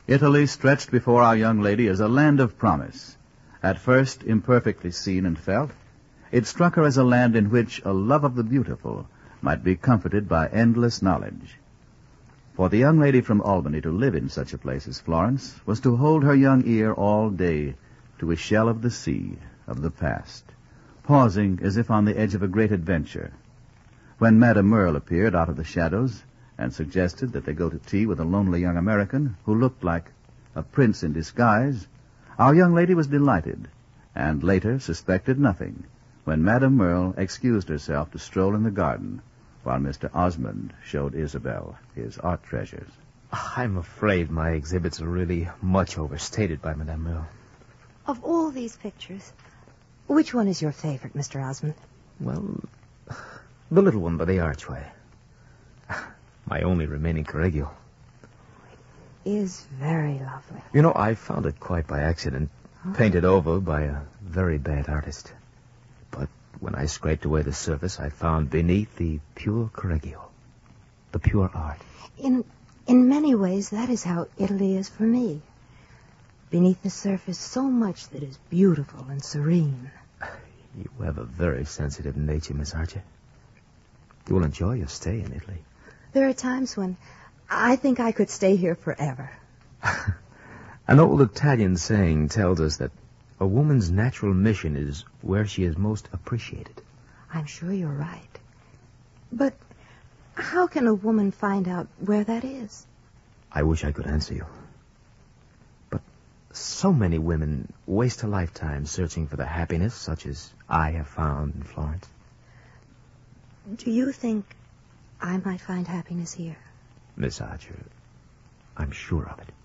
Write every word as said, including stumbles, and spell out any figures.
Italy stretched before our young lady as a land of promise. At first imperfectly seen and felt, it struck her as a land in which a love of the beautiful might be comforted by endless knowledge. For the young lady from Albany to live in such a place as Florence was to hold her young ear all day to a shell of the sea, of the past, pausing as if on the edge of a great adventure. When Madame Merle appeared out of the shadows and suggested that they go to tea with a lonely young American who looked like a prince in disguise, our young lady was delighted, and later suspected nothing when Madame Merle excused herself to stroll in the garden while Mister Osmond showed Isabel his art treasures. I'm afraid my exhibits are really much overstated by Madame Merle. Of all these pictures, which one is your favorite, Mister Osmond? Well, the little one by the archway. My only remaining Correggio. It is very lovely. You know, I found it quite by accident, huh? Painted over by a very bad artist. But when I scraped away the surface, I found beneath the pure Correggio, the pure art. In in many ways, that is how Italy is for me. Beneath the surface, so much that is beautiful and serene. You have a very sensitive nature, Miss Archer. You will enjoy your stay in Italy. There are times when I think I could stay here forever. An old Italian saying tells us that a woman's natural mission is where she is most appreciated. I'm sure you're right. But how can a woman find out where that is? I wish I could answer you. But so many women waste a lifetime searching for the happiness such as I have found in Florence. Do you think I might find happiness here? Miss Archer, I'm sure of it.